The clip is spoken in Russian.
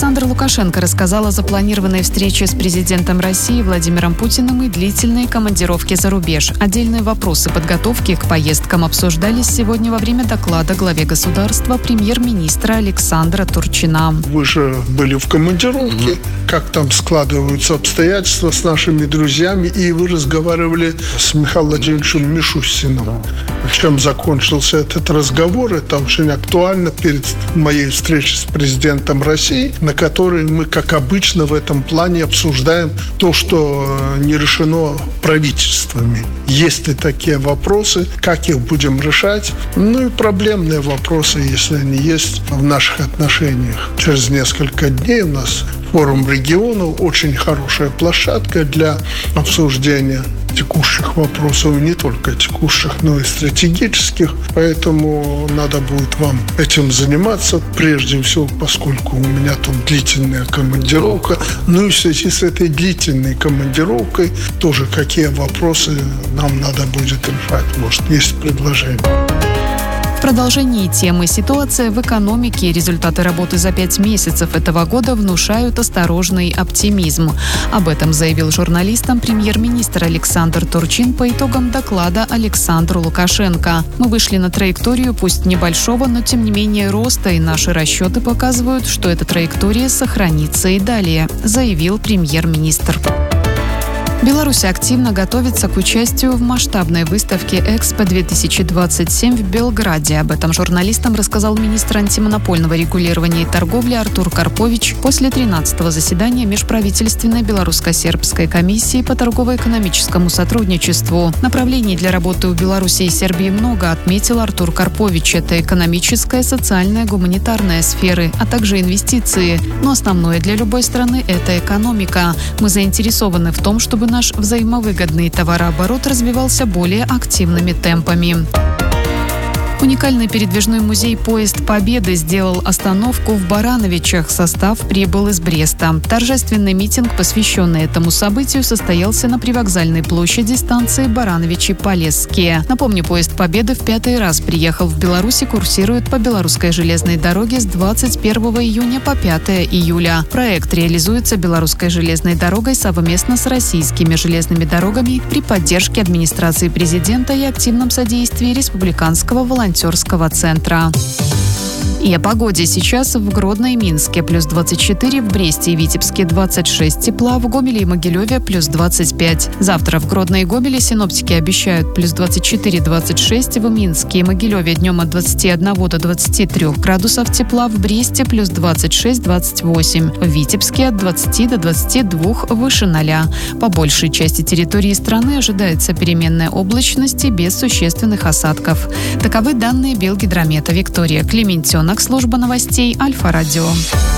Александр Лукашенко рассказал о запланированной встрече с президентом России Владимиром Путиным и длительной командировке за рубеж. Отдельные вопросы подготовки к поездкам обсуждались сегодня во время доклада главе государства премьер-министра Александра Турчина. Вы же были в командировке. Как там складываются обстоятельства с нашими друзьями. И вы разговаривали с Михаилом Владимировичем Мишустиным. Чем закончился этот разговор? Это очень актуально перед моей встречей с президентом России, на которой мы, как обычно, в этом плане обсуждаем то, что не решено правительствами. Есть ли такие вопросы, как их будем решать? Ну и проблемные вопросы, если они есть в наших отношениях. Через несколько дней у нас форум регионов, очень хорошая площадка для обсуждения текущих вопросов, не только текущих, но и стратегических. Поэтому надо будет вам этим заниматься, прежде всего, поскольку у меня тут длительная командировка. Ну и в связи с этой длительной командировкой тоже какие вопросы нам надо будет решать. Может, есть предложения. В продолжении темы «Ситуация в экономике» и результаты работы за 5 месяцев этого года внушают осторожный оптимизм. Об этом заявил журналистам премьер-министр Александр Турчин по итогам доклада Александру Лукашенко. «Мы вышли на траекторию, пусть небольшого, но тем не менее роста, и наши расчеты показывают, что эта траектория сохранится и далее», заявил премьер-министр. Беларусь активно готовится к участию в масштабной выставке «Экспо-2027» в Белграде. Об этом журналистам рассказал министр антимонопольного регулирования и торговли Артур Карпович после 13-го заседания Межправительственной белорусско-сербской комиссии по торгово-экономическому сотрудничеству. Направлений для работы у Беларуси и Сербии много, отметил Артур Карпович. Это экономическая, социальная, гуманитарная сферы, а также инвестиции. Но основное для любой страны – это экономика. Мы заинтересованы в том, чтобы наш взаимовыгодный товарооборот развивался более активными темпами. Уникальный передвижной музей «Поезд Победы» сделал остановку в Барановичах. Состав прибыл из Бреста. Торжественный митинг, посвященный этому событию, состоялся на привокзальной площади станции Барановичи-Полесские. Напомню, «Поезд Победы» в 5-й раз приехал в Беларусь и курсирует по Белорусской железной дороге с 21 июня по 5 июля. Проект реализуется Белорусской железной дорогой совместно с российскими железными дорогами при поддержке администрации президента и активном содействии Республиканского волонтерского центра. И о погоде. Сейчас в Гродно и Минске плюс 24, в Бресте и Витебске 26 тепла, в Гомеле и Могилеве плюс 25. Завтра в Гродно и Гомеле синоптики обещают плюс 24-26, в Минске и Могилеве днем от 21 до 23 градусов тепла, в Бресте плюс 26-28, в Витебске от 20 до 22 выше 0. По большей части территории страны ожидается переменная облачность и без существенных осадков. Таковы данные Белгидромета. Виктория Клементьевна, служба новостей Альфа-Радио.